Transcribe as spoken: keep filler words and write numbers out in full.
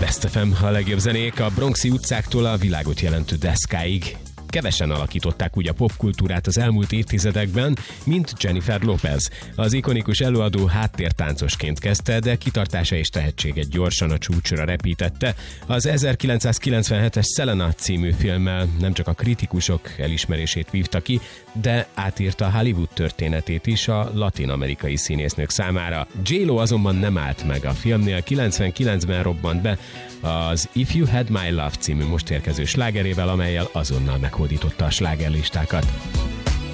Best ef em, a legjobb zenék a bronxi utcáktól a világot jelentő deszkáig. Kevesen alakították úgy a popkultúrát az elmúlt évtizedekben, mint Jennifer Lopez. Az ikonikus előadó háttértáncosként kezdte, de kitartása és tehetsége gyorsan a csúcsra repítette. Az ezerkilencszázkilencvenhetes Selena című filmmel nem csak a kritikusok elismerését vívta ki, de átírta Hollywood történetét is a latin-amerikai színésznők számára. J-Lo azonban nem állt meg a filmnél, kilencvenkilencben robbant be az If You Had My Love című most érkező slágerével, amellyel azonnal meghódította a slágerlistákat.